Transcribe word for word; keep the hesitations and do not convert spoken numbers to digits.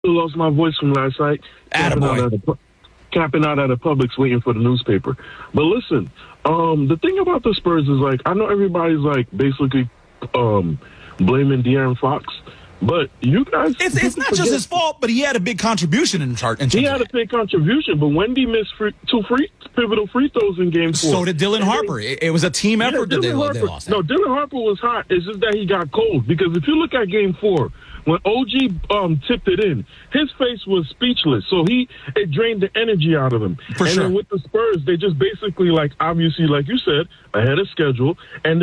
lost my voice from last night. Camping out, Attaboy. at a, camping out at a Publix waiting for the newspaper. But listen, um, the thing about the Spurs is, like, I know everybody's, like, basically um, blaming De'Aaron Fox, but you guys... It's it's not just his fault, but he had a big contribution in chart. He had a big contribution, but Wendy missed free, two free, pivotal free throws in game four. So did Dylan And Harper. they- It, it was a team effort Yeah, that they, Dylan Harper, they lost. No, Dylan Harper was hot. It's just that he got cold. Because if you look at game four, when O G um, tipped it in, his face was speechless. So he it drained the energy out of him. For and sure. then with the Spurs, they just basically, like, obviously, like you said, ahead of schedule. And